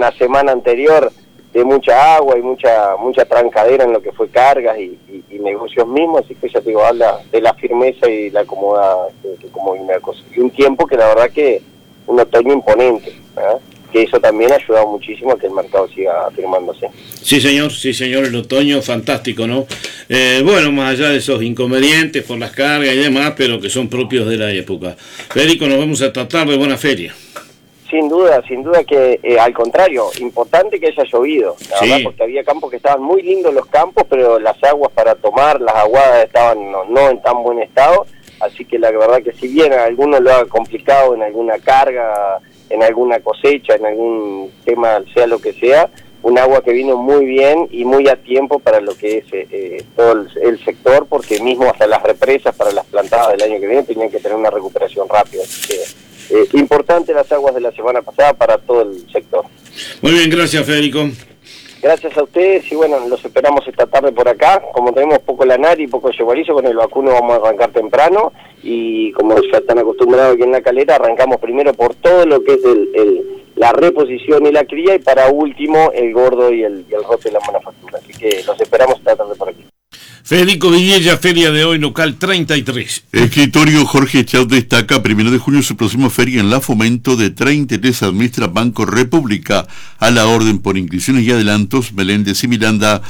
una semana anterior de mucha agua y mucha trancadera en lo que fue cargas y negocios mismos, así que ya te digo, habla de la firmeza y la acomodada como una cosa. Y un tiempo que la verdad que un otoño imponente, ¿eh? Que eso también ha ayudado muchísimo a que el mercado siga afirmándose. Sí señor, el otoño fantástico, ¿no? Bueno, más allá de esos inconvenientes por las cargas y demás, pero que son propios de la época. Federico, nos vamos a tratar de buena feria. Sin duda que al contrario, importante que haya llovido, la verdad, porque había campos que estaban muy lindos los campos, pero las aguas para tomar, las aguadas estaban no en tan buen estado, así que la verdad que si bien a alguno lo ha complicado en alguna carga, en alguna cosecha, en algún tema, sea lo que sea, un agua que vino muy bien y muy a tiempo para lo que es todo el sector, porque mismo hasta las represas para las plantadas del año que viene tenían que tener una recuperación rápida, así que importante las aguas de la semana pasada para todo el sector. Muy bien, gracias Federico. Gracias a ustedes y bueno, los esperamos esta tarde por acá. Como tenemos poco lanar y poco yegualizo, con el vacuno vamos a arrancar temprano y como ya están acostumbrados aquí en La Calera, arrancamos primero por todo lo que es la reposición y la cría y para último el gordo y el rote de la manufactura. Así que los esperamos esta tarde por aquí. Federico Villella, feria de hoy, local 33. Escritorio Jorge Chau destaca, 1 de junio su próxima feria en la Fomento de 33 administra Banco República. A la orden por inscripciones y adelantos, Meléndez y Miranda,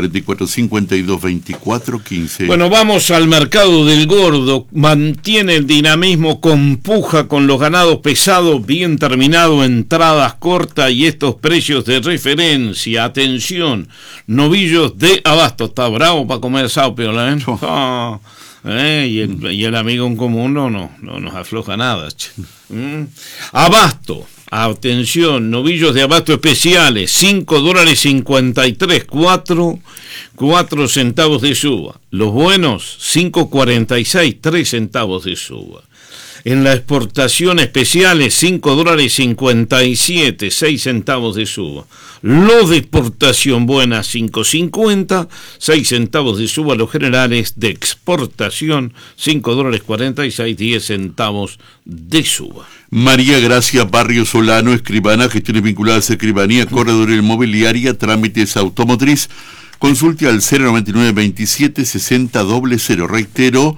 4452-2415. Bueno, vamos al mercado del gordo. Mantiene el dinamismo con puja con los ganados pesados, bien terminado, entradas cortas y estos precios de referencia. Atención, novillos de abasto. Está bravo para comer sápiola, ¿eh? Y el amigo en común no nos afloja nada. Abasto. Atención, novillos de abasto especiales, $5.53, 4 centavos de suba. Los buenos, 5.46, 3 centavos de suba. En la exportación especiales, $5.57, 6 centavos de suba. Los de exportación buena, 5.50, 6 centavos de suba. Los generales de exportación, $5.46, 10 centavos de suba. María Gracia Barrio Solano, escribana, gestiones vinculadas a escribanía, corredora inmobiliaria, trámites automotriz. Consulte al 099-27-60-00. Reitero,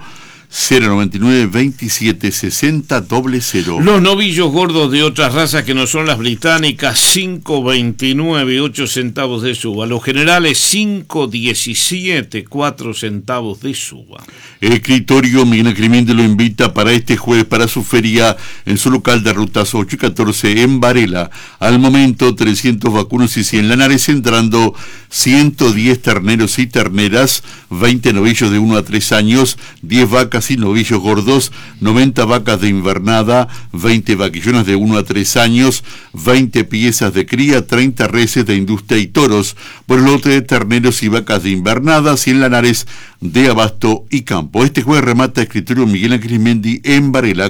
099-27-60-00. Los novillos gordos de otras razas que no son las británicas, 5.29, 8 centavos de suba. Los generales, 5.17, 4 centavos de suba. Escritorio Miguel Climente lo invita para este jueves para su feria en su local de rutas 8 y 14 en Varela. Al momento 300 vacunos y 100 lanares, entrando 110 terneros y terneras, 20 novillos de 1 a 3 años, 10 vacas y novillos gordos, 90 vacas de invernada, 20 vaquillonas de 1 a 3 años, 20 piezas de cría, 30 reses de industria y toros, por el lote de terneros y vacas de invernada, 100 lanares de abasto y campo. Este jueves remata Escritorio Miguel Ángel Mendi en Varela,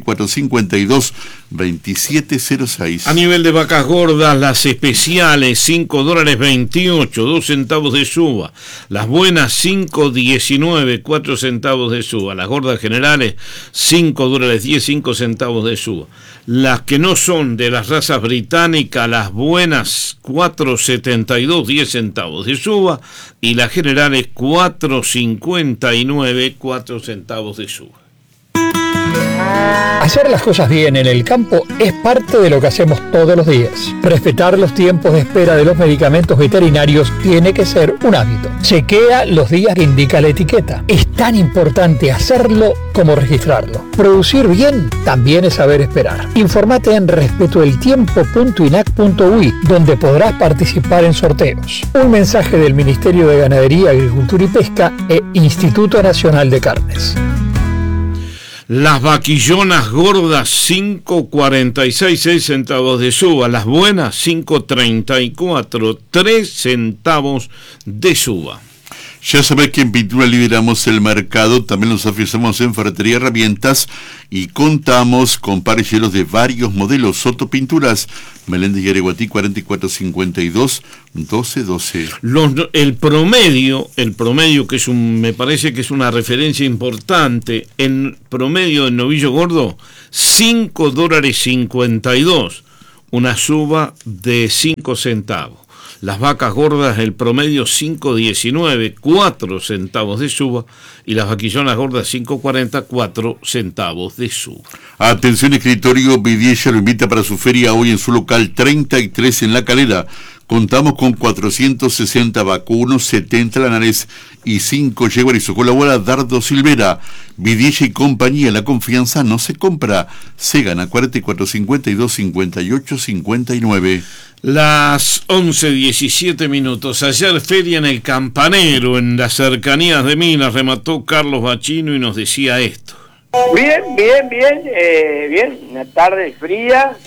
4452-2706. A nivel de vacas gordas, las especiales, $5.28, 2 centavos de suba. Las buenas, $5.19, 4 centavos de suba. Las gordas generales, $5.10, 5 centavos de suba. Las que no son de las razas británicas, las buenas, $4.72, 10 centavos de suba. Y las generales, $4.59, 4 centavos de suba. Hacer las cosas bien en el campo es parte de lo que hacemos todos los días. Respetar los tiempos de espera de los medicamentos veterinarios tiene que ser un hábito. Chequea los días que indica la etiqueta. Es tan importante hacerlo como registrarlo. Producir bien también es saber esperar. Informate en respetoeltiempo.inac.ui, donde podrás participar en sorteos. Un mensaje del Ministerio de Ganadería, Agricultura y Pesca e Instituto Nacional de Carnes. Las vaquillonas gordas, $5.46, 6 centavos de suba. Las buenas, $5.34, 3 centavos de suba. Ya sabés que en Pintura lideramos el mercado, también los ofrecemos en Ferretería Herramientas y contamos con pares hielos de varios modelos. Soto Pinturas, Meléndez y Areguatí, 4452-1212. El promedio que me parece que es una referencia importante, en promedio del novillo gordo, $5.52. una suba de 5 centavos. Las vacas gordas, el promedio 5.19, 4 centavos de suba, y las vaquillonas gordas 5.40, 4 centavos de suba. Atención, escritorio Vidiella lo invita para su feria hoy en su local 33 en La Calera. Contamos con 460 vacunos, 70 lanares y 5 yeguas, y su colabora Dardo Silvera. Vidiella y compañía, la confianza no se compra, se gana. 44 52 58 59. Las 11:17 minutos. Ayer feria en el Campanero, en las cercanías de Minas, remató Carlos Bachino y nos decía esto. Bien, una tarde fría,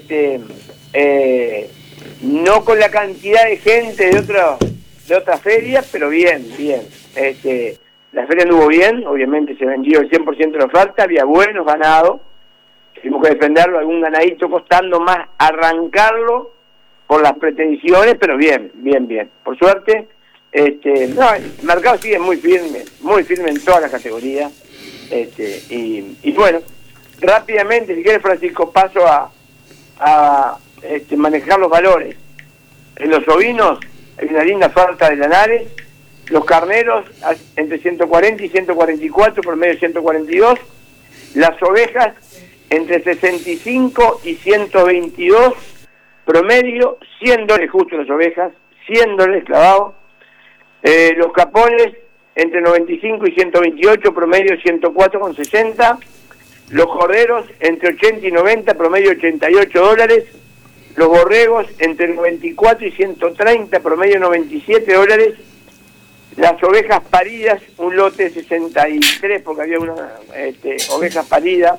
no con la cantidad de gente de otras ferias, pero bien. La feria anduvo bien, obviamente se vendió el 100% de la oferta, había buenos ganados, tuvimos que defenderlo, algún ganadito costando más arrancarlo por las pretensiones, pero bien. Por suerte, el mercado sigue muy firme en todas las categorías, y bueno, rápidamente, si quieres, Francisco, paso a manejar los valores. En los ovinos hay una linda oferta de lanares, los carneros entre 140 y 144, promedio 142, las ovejas entre 65 y 122, promedio $100 justo las ovejas, $100 clavado, los capones entre 95 y 128, promedio 104,60, los corderos entre 80 y 90, promedio $88, los borregos entre 94 y 130, promedio $97, las ovejas paridas, un lote de 63, porque había una ovejas paridas,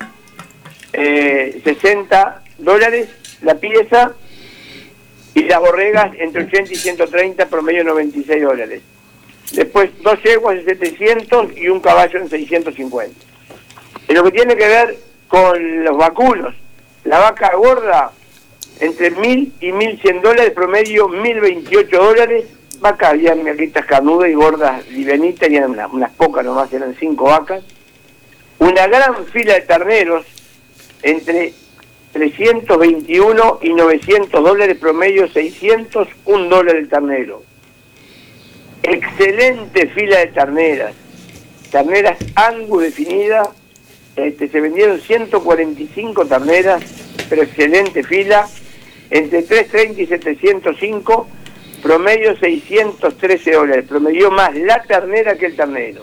$60 la pieza, y las borregas entre 80 y 130, promedio $96. Después 2 yeguas de 700 y un caballo en 650. En lo que tiene que ver con los vacunos, la vaca gorda entre $1.000 y $1.100, promedio $1.028. Vacas había miaquitas carnudas y gordas livianitas, y eran unas pocas nomás, eran 5 vacas. Una gran fila de terneros entre $321 y $900, promedio $601 el ternero. Excelente fila de terneras Angus definidas, se vendieron 145 terneras, pero excelente fila, entre $330 y $705, promedio $613, promedio más la ternera que el ternero,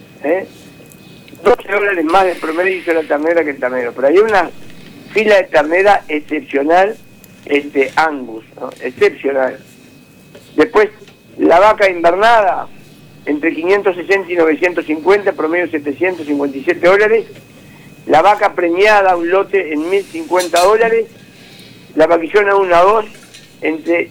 $12 más de promedio hizo la ternera que el ternero, pero hay una fila de ternera excepcional, Angus, ¿no? Excepcional. Después, la vaca invernada, entre 560 y 950, promedio $757, la vaca preñada, un lote en $1.050, la vaquillona 1-2, entre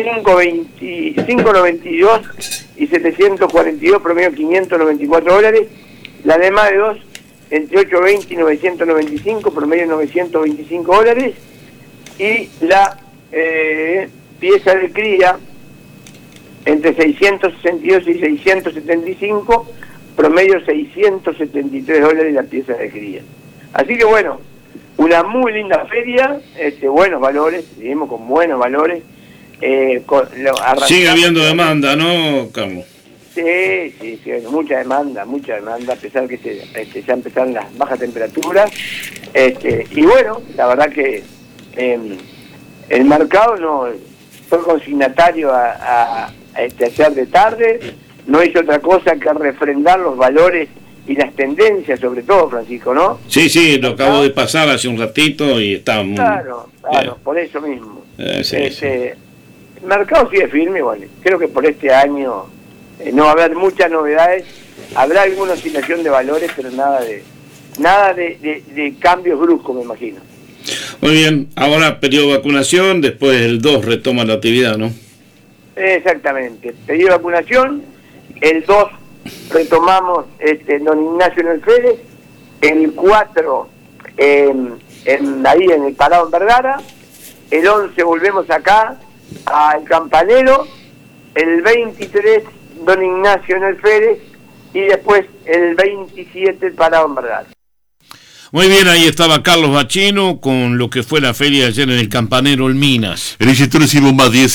592 y 742, promedio $594, la de más de 2, entre 820 y 995, promedio $925, y la pieza de cría entre 662 y 675, promedio $673 la pieza de cría. Así que bueno, una muy linda feria, buenos valores, seguimos con buenos valores. Sigue habiendo demanda, ¿no, Carlos? Sí, mucha demanda, a pesar que ya empezaron las bajas temperaturas, y bueno, la verdad que el mercado no fue consignatario a ayer de tarde, no hizo otra cosa que refrendar los valores y las tendencias, sobre todo, Francisco, ¿no? Sí, lo acabo de pasar hace un ratito y está muy... Claro, por eso mismo. El mercado sigue firme, bueno, creo que por este año no va a haber muchas novedades, habrá alguna oscilación de valores, pero nada de cambios bruscos, me imagino. Muy bien, ahora periodo de vacunación, después el 2 retoma la actividad, ¿no? Exactamente, periodo de vacunación, el 2 retomamos Don Ignacio en el Férez, el 4 ahí en el Parado en Vergara, el 11 volvemos acá al Campanero, el 23 Don Ignacio en el Férez, y después el 27 el Parado en Vergara. Muy bien, ahí estaba Carlos Bachino con lo que fue la feria ayer en el Campanero El Minas. En inyectores y bombas 10